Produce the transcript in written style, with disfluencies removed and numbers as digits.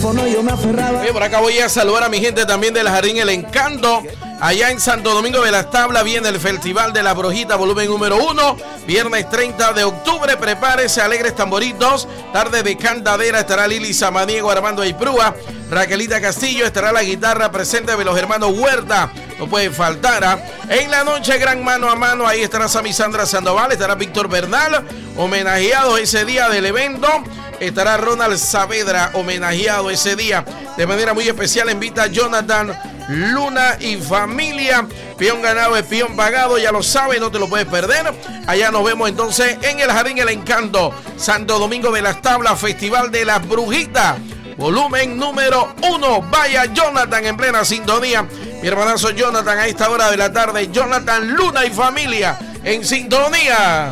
teléfono yo me aferraba. Por acá voy a saludar a mi gente también del Jardín El Encanto. Allá en Santo Domingo de las Tablas viene el Festival de la Brujita, volumen número 1. Viernes 30 de octubre, prepárese, alegres tamboritos. Tarde de cantadera, estará Lili Samaniego, Armando Iprúa. Raquelita Castillo, estará la guitarra presente de los hermanos Huerta. No puede faltar. En la noche, gran mano a mano, ahí estará Sammy Sandra Sandoval, estará Víctor Bernal, homenajeado ese día del evento. Estará Ronald Saavedra, homenajeado ese día. De manera muy especial, invita a Jonathan Luna y familia. Peón ganado es peón pagado, ya lo sabes, no te lo puedes perder. Allá nos vemos entonces en el Jardín El Encanto, Santo Domingo de las Tablas, Festival de las Brujitas, volumen número 1. Vaya Jonathan en plena sintonía. Mi hermanazo Jonathan a esta hora de la tarde. Jonathan Luna y familia en sintonía.